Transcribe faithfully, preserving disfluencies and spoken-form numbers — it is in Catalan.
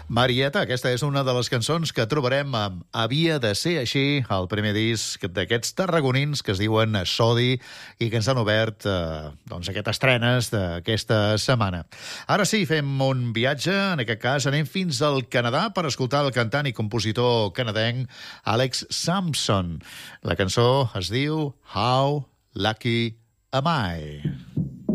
Marieta, aquesta és una de les cançons que trobarem amb Havia de ser així, el primer disc d'aquests tarragonins que es diuen Sodi i que ens han obert eh, doncs aquestes estrenes d'aquesta setmana. Ara sí, fem un viatge, en aquest cas anem fins al Canadà per escoltar el cantant i compositor canadenc Alex Sampson. La cançó es diu How Lucky Am I?